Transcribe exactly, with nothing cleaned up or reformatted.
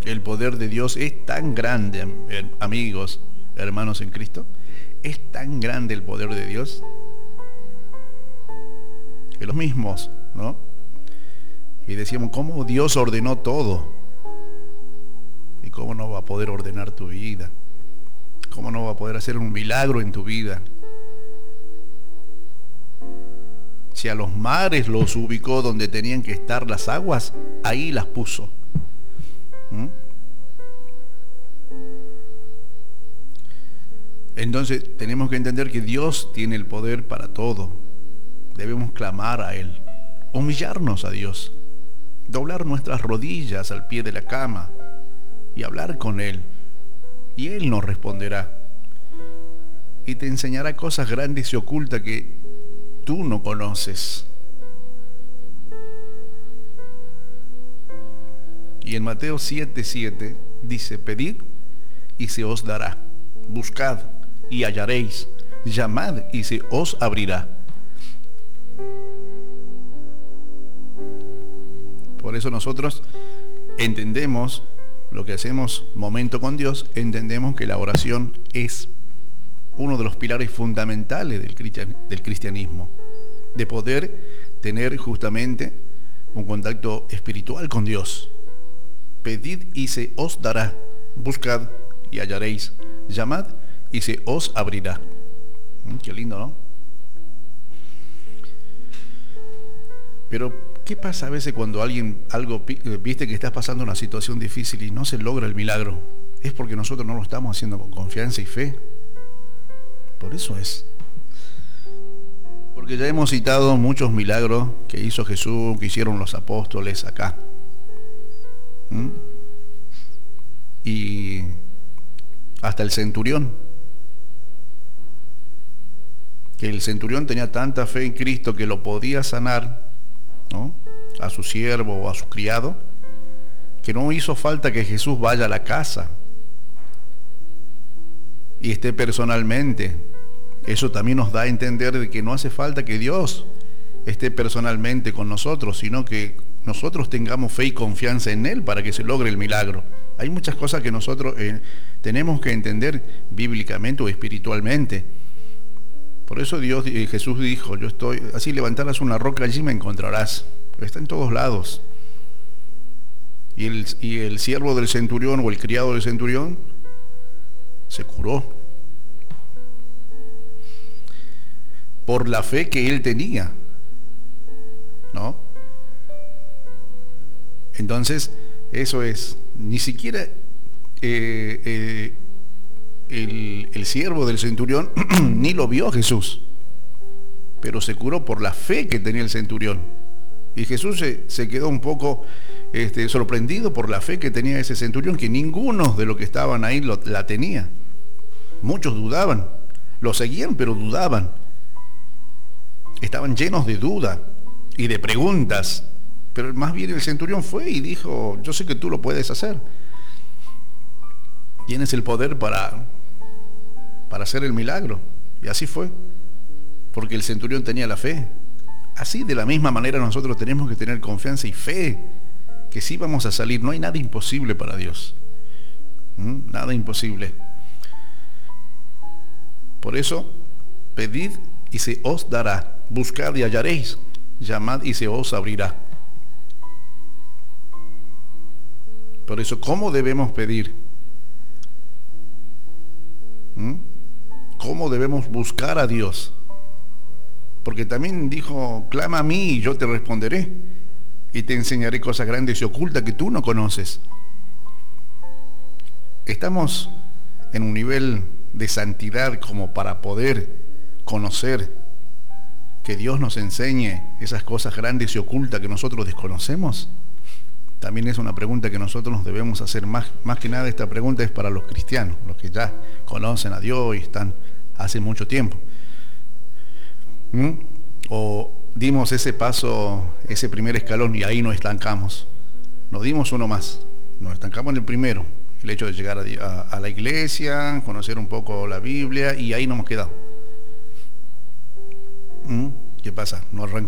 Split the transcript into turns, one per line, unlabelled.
El poder de Dios es tan grande, amigos, hermanos en Cristo. Es tan grande el poder de Dios que los mismos, ¿no? Y decíamos, ¿cómo Dios ordenó todo? ¿Y cómo no va a poder ordenar tu vida? ¿Cómo no va a poder hacer un milagro en tu vida? Si a los mares los ubicó donde tenían que estar las aguas, ahí las puso. ¿Mm? Entonces tenemos que entender que Dios tiene el poder para todo. Debemos clamar a Él, humillarnos a Dios, doblar nuestras rodillas al pie de la cama y hablar con Él, y Él nos responderá y te enseñará cosas grandes y ocultas que tú no conoces. Y en Mateo siete siete dice: pedid y se os dará, buscad y hallaréis, llamad y se os abrirá. Por eso nosotros entendemos lo que hacemos momento con Dios, entendemos que la oración es uno de los pilares fundamentales del cristianismo, de poder tener justamente un contacto espiritual con Dios. Pedid y se os dará, buscad y hallaréis, llamad y se os abrirá. Qué lindo, ¿no? Pero ¿qué pasa a veces cuando alguien, algo, viste que estás pasando una situación difícil y no se logra el milagro? Es porque nosotros no lo estamos haciendo con confianza y fe. Por eso es. Porque ya hemos citado muchos milagros que hizo Jesús, que hicieron los apóstoles acá. ¿Mm? Y hasta el centurión. Que el centurión tenía tanta fe en Cristo que lo podía sanar, ¿no?, a su siervo o a su criado, que no hizo falta que Jesús vaya a la casa y esté personalmente. Eso también nos da a entender de que no hace falta que Dios esté personalmente con nosotros, sino que nosotros tengamos fe y confianza en Él para que se logre el milagro. Hay muchas cosas que nosotros eh, tenemos que entender bíblicamente o espiritualmente. Por eso Dios, eh, Jesús dijo: yo estoy, así levantarás una roca, allí me encontrarás. Está en todos lados. Y el, y el siervo del centurión o el criado del centurión se curó por la fe que él tenía, ¿no? Entonces, eso es, ni siquiera eh, eh, el, el siervo del centurión ni lo vio a Jesús, pero se curó por la fe que tenía el centurión. Y Jesús se, se quedó un poco este, sorprendido por la fe que tenía ese centurión, que ninguno de los que estaban ahí lo, la tenía. Muchos dudaban, lo seguían pero dudaban. Estaban llenos de duda y de preguntas. Pero más bien el centurión fue y dijo: yo sé que tú lo puedes hacer. Tienes el poder para, para hacer el milagro. Y así fue, porque el centurión tenía la fe. Así, de la misma manera, nosotros tenemos que tener confianza y fe que sí vamos a salir. No hay nada imposible para Dios. ¿Mm? Nada imposible. Por eso, pedid y se os dará, buscad y hallaréis, llamad y se os abrirá. Por eso, ¿cómo debemos pedir? ¿Mm? ¿Cómo debemos buscar a Dios? Porque también dijo: clama a mí y yo te responderé y te enseñaré cosas grandes y ocultas que tú no conoces. Estamos en un nivel de santidad como para poder conocer, que Dios nos enseñe esas cosas grandes y ocultas que nosotros desconocemos. También es una pregunta que nosotros nos debemos hacer. Más, más que nada, esta pregunta es para los cristianos, los que ya conocen a Dios y están hace mucho tiempo. ¿Mm? O dimos ese paso, ese primer escalón y ahí nos estancamos. Nos dimos uno más, nos estancamos en el primero, el hecho de llegar a, a, a la iglesia, conocer un poco la Biblia, y ahí nos hemos quedado. ¿Mm? ¿Qué pasa? No arrancamos.